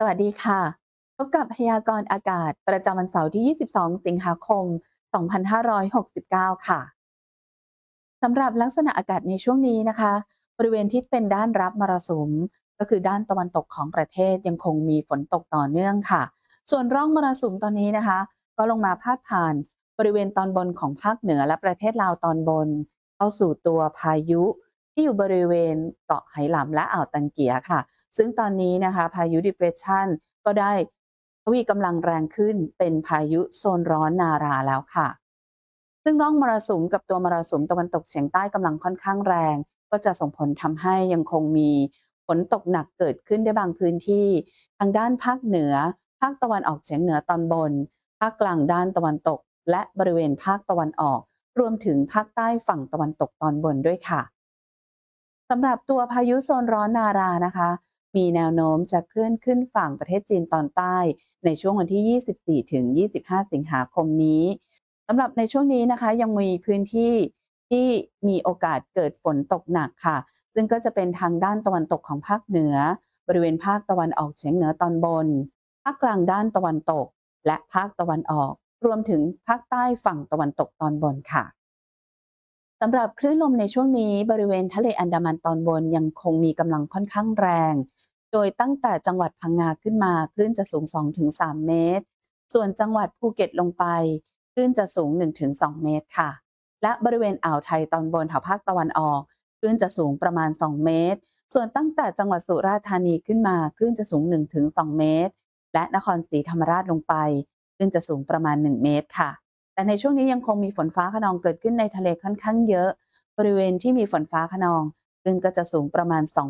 วัสดีค่ะพบกับพยากรณ์อากาศประจำวันเสาร์ที่ 22 สิงหาคม 2569 ค่ะสำหรับลักษณะอากาศในช่วงนี้นะคะ บริเวณที่เป็นด้านรับมรสุมก็คือด้านตะวันตกของประเทศยังคงมีฝนตกต่อเนื่องค่ะ ส่วนร่องมรสุมตอนนี้นะคะก็ลงมาพาดผ่านบริเวณตอนบนของภาคเหนือและประเทศลาวตอนบนเข้าสู่ตัวพายุที่อยู่บริเวณเกาะไหหลำและอ่าวตังเกียค่ะ ซึ่งตอนนี้นะคะพายุ depression ก็ได้ทวีกำลังแรงขึ้นเป็นพายุโซนร้อนนาราแล้วค่ะซึ่งร่องมรสุมกับตัวมรสุมตะวันตกเฉียงใต้กำลังค่อนข้างแรงก็จะส่งผลทำให้ยังคงมีฝนตกหนักเกิดขึ้นได้บางพื้นที่ทางด้านภาคเหนือภาคตะวันออกเฉียงเหนือตอนบนภาคกลางด้านตะวันตกและบริเวณภาคตะวันออกรวมถึงภาคใต้ฝั่งตะวันตกตอนบนด้วยค่ะ สำหรับตัวพายุโซนร้อนนารานะคะมีแนวโน้มจะเคลื่อนขึ้นฝั่งประเทศจีนตอนใต้ในช่วงวันที่ 24 ถึง 25 สิงหาคมนี้สำหรับในช่วงนี้นะคะยังมีพื้นที่ที่มีโอกาสเกิดฝนตกหนักค่ะซึ่งก็จะเป็นทางด้านตะวันตกของภาคเหนือบริเวณภาคตะวันออกเฉียงเหนือตอนบนภาคกลางด้านตะวันตกและภาคตะวันออกรวมถึงภาคใต้ฝั่งตะวันตกตอนบนค่ะ สำหรับคลื่นลมในช่วงนี้บริเวณทะเลอันดามันตอนบนยังคงมีกำลังค่อนข้างแรง โดยตั้งแต่จังหวัดพังงาขึ้นมาคลื่นจะสูง 2-3 เมตร ส่วนจังหวัดภูเก็ตลงไปคลื่นจะสูง 1-2 เมตรค่ะ และบริเวณอ่าวไทยตอนบนแถวภาคตะวันออกคลื่นจะสูงประมาณ 2 เมตร ส่วนตั้งแต่จังหวัดสุราษฎร์ธานีขึ้นมาคลื่นจะสูง 1-2 เมตร และนครศรีธรรมราชลงไปคลื่นจะสูงประมาณ 1 เมตรค่ะ แต่ในช่วงนี้ยังคงมีฝนฟ้าคะนองเกิดขึ้นในทะเลค่อนข้างเยอะบริเวณที่มีฝนฟ้าคะนองคลื่นก็จะสูงประมาณ2